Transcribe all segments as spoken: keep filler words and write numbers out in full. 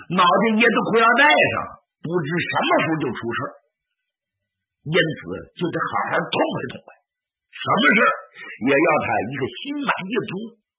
脑袋也都快要戴上，不知什么时候就出事，因此就得好好痛快痛快，什么事也要他一个心满意足。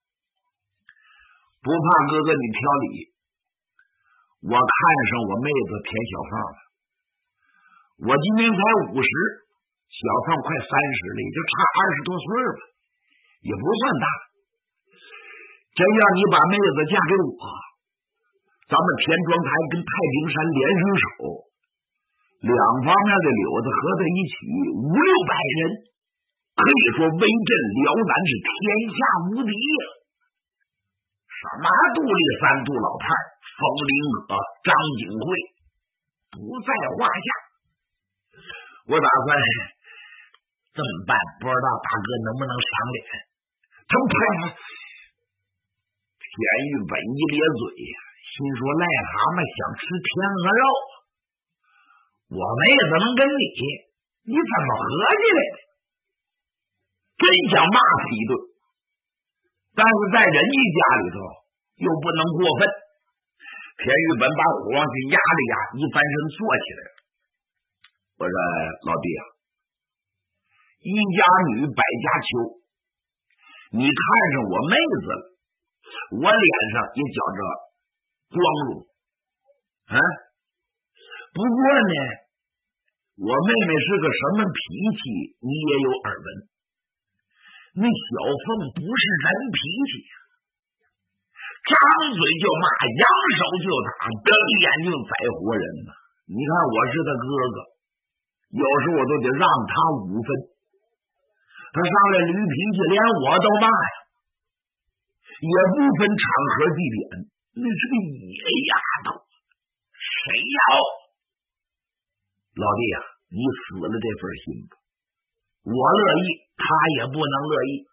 不怕哥哥你挑理，我看上我妹子田小凤了。我今年才五十，小凤快三十了，也就差二十多岁吧，也不算大。真要你把妹子嫁给我，咱们田庄台跟太平山联手手，两方面的柳子合在一起，五六百人，可以说威震辽南是天下无敌呀！什么杜立三杜老太、风铃葛、张景惠，不在话下。我打算这么办，不知道大哥能不能赏脸？他们拍田玉本一咧嘴呀，心说癞蛤蟆想吃天鹅肉，我妹子能跟你，你怎么合计来的？真想骂他一顿，但是在人家家里头又不能过分。田玉本把火往去压了压，一翻身坐起来了。我说老弟啊，一家女百家秋，你看上我妹子了，我脸上也觉着光荣啊。不过呢，我妹妹是个什么脾气你也有耳闻，那小凤不是人脾气呀，张嘴就骂，扬手就打，瞪眼睛宰活人呢。你看我是他哥哥，有时我都得让他五分，他上来驴脾气连我都骂呀，也不分场合地点，那是个野丫头，谁要？老弟啊，你死了这份心吧，我乐意，他也不能乐意。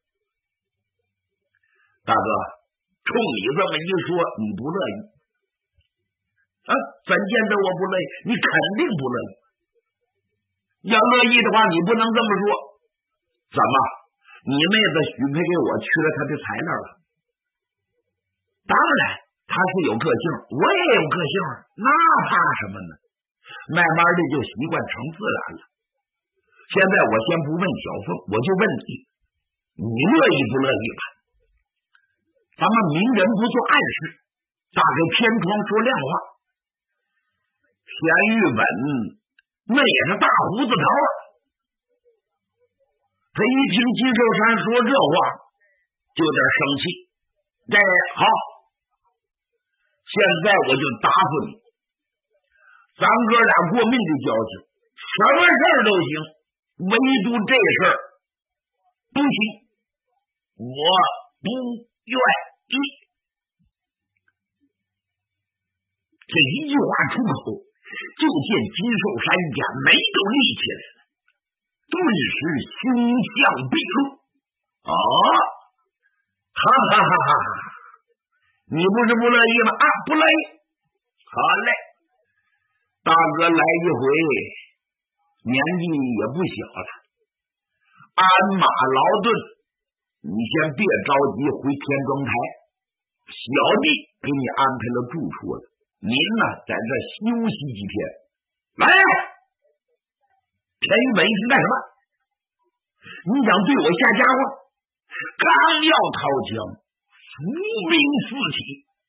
大哥，冲你这么一说，你不乐意啊？怎见得我不乐意？你肯定不乐意。要乐意的话，你不能这么说。怎么？你妹子许配给我，去了他的材料了？当然，他是有个性，我也有个性，那怕什么呢？慢慢的就习惯成自然了。现在我先不问小凤，我就问你，你乐意不乐意吧？咱们明人不做暗事，打开天窗说亮话。田玉本那也是大胡子头，他一听金寿山说这话，就有点生气。这好，现在我就答复你，咱哥俩过命的交情，什么事儿都行，唯独这事儿不行，我不愿意。这一句话出口，就见金寿山眼眉都立起来了，顿时凶相毕露。哦，哈哈哈哈哈！你不是不乐意吗？啊，不乐意。好嘞，大哥来一回，年纪也不小了，鞍马劳顿，你先别着急回田庄台，小弟给你安排了住处了，您呢在这休息几天。来呀，田玉本是干什么？你想对我下家伙？刚要掏枪，伏兵四起，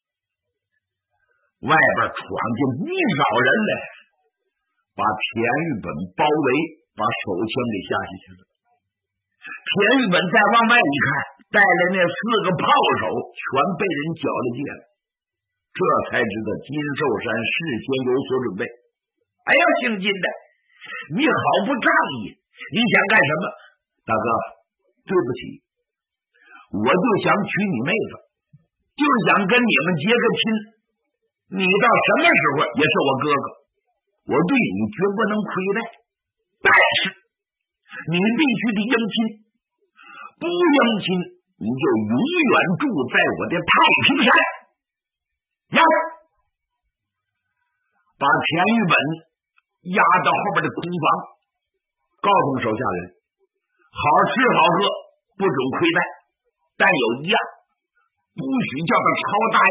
外边闯进不少人来，把田玉本包围，把手枪给下下去了。田玉本再往外一看，带来那四个炮手全被人缴了界了，这才知道金寿山事先有所准备。哎呀，姓金的，你好不仗义，你想干什么？大哥，对不起，我就想娶你妹子，就是想跟你们结个亲，你到什么时候也是我哥哥，我对你绝不能亏待，但是你必须得应亲，不应亲你就永远住在我的太平山。呀，把田玉本压到后边的空房，告诉手下人，好吃好喝，不准亏待，但有一样，不许叫他抄大